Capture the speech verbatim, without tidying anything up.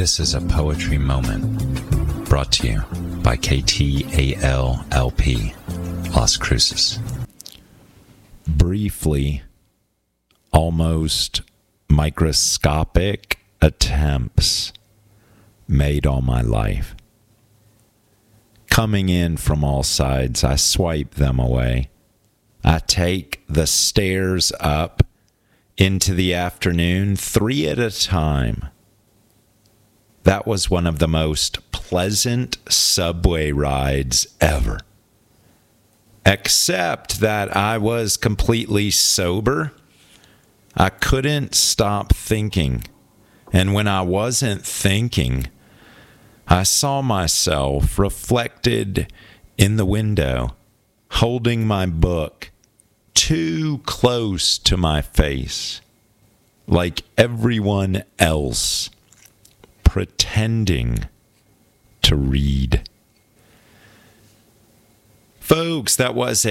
This is a poetry moment brought to you by K T A L L P, Las Cruces. Briefly, almost microscopic attempts made all my life. Coming in from all sides, I swipe them away. I take the stairs up into the afternoon, three at a time. That was one of the most pleasant subway rides ever. Except that I was completely sober. I couldn't stop thinking. And when I wasn't thinking, I saw myself reflected in the window, holding my book too close to my face, like everyone else, pretending to read. Folks, that was a